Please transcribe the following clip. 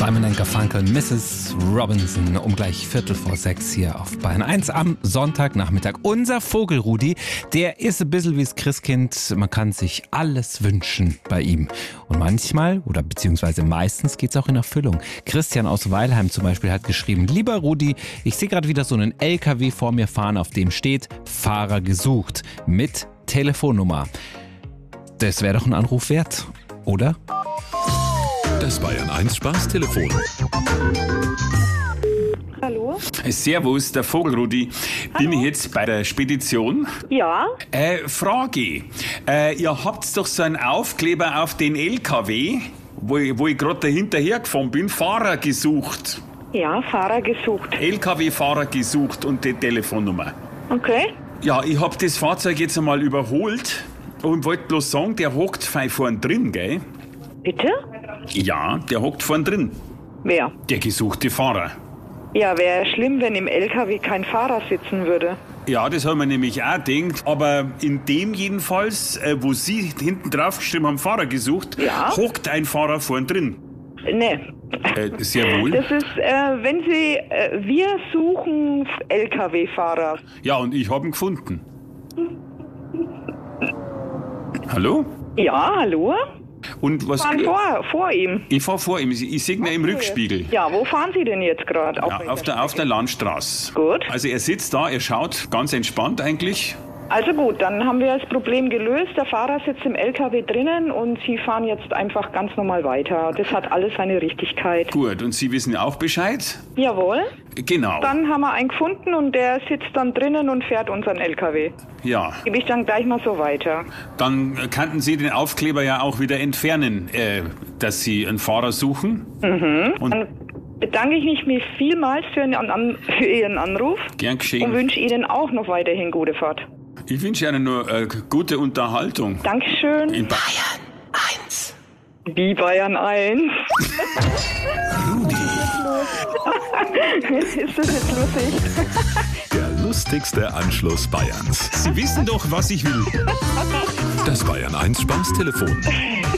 Simon & Garfunkel und Mrs. Robinson um gleich 5:45 hier auf Bayern 1 am Sonntagnachmittag. Unser Vogel Rudi, der ist ein bisschen wie das Christkind. Man kann sich alles wünschen bei ihm. Und manchmal oder beziehungsweise meistens geht es auch in Erfüllung. Christian aus Weilheim zum Beispiel hat geschrieben: Lieber Rudi, ich sehe gerade wieder so einen LKW vor mir fahren, auf dem steht Fahrer gesucht mit Telefonnummer. Das wäre doch ein Anruf wert, oder? Das Bayern 1 Spaßtelefon. Hallo? Servus, der Vogelrudi. Bin ich jetzt bei der Spedition? Ja? Frage. Ihr habt doch so einen Aufkleber auf den LKW, wo ich gerade dahinter hergefahren bin, Fahrer gesucht. Ja, Fahrer gesucht. LKW-Fahrer gesucht und die Telefonnummer. Okay. Ja, ich hab das Fahrzeug jetzt einmal überholt und wollte bloß sagen, der hockt vorn drin, gell? Bitte? Ja, der hockt vorn drin. Wer? Der gesuchte Fahrer. Ja, wäre schlimm, wenn im LKW kein Fahrer sitzen würde. Ja, das haben wir nämlich auch gedacht. Aber in dem jedenfalls, wo Sie hinten drauf geschrieben haben, Fahrer gesucht, Ja. hockt ein Fahrer vorn drin. Nee. Sehr wohl. Das ist, wenn Sie, wir suchen LKW-Fahrer. Ja, und ich habe ihn gefunden. Hallo? Ja, hallo? Und was? Fahren vor ihm. Ich fahr vor ihm. Ich sehe ihn im Rückspiegel. Ja, wo fahren Sie denn jetzt gerade? Ja, auf der Landstraße. Gut. Also er sitzt da, er schaut ganz entspannt eigentlich. Also gut, dann haben wir das Problem gelöst. Der Fahrer sitzt im LKW drinnen und Sie fahren jetzt einfach ganz normal weiter. Das hat alles seine Richtigkeit. Gut, und Sie wissen auch Bescheid? Jawohl. Genau. Dann haben wir einen gefunden und der sitzt dann drinnen und fährt unseren LKW. Ja, Gebe ich dann gleich mal so weiter. dann könnten Sie den Aufkleber ja auch wieder entfernen, dass Sie einen Fahrer suchen. Und Dann bedanke ich mich vielmals für Ihren Anruf gern und geschehen. wünsche Ihnen auch noch weiterhin gute Fahrt. Ich wünsche Ihnen nur gute Unterhaltung. Dankeschön. In Bayern 1. Wie Bayern 1. Ist das jetzt lustig? Der lustigste Anschluss Bayerns. Sie wissen doch, was ich will. Das Bayern 1 Spaßtelefon.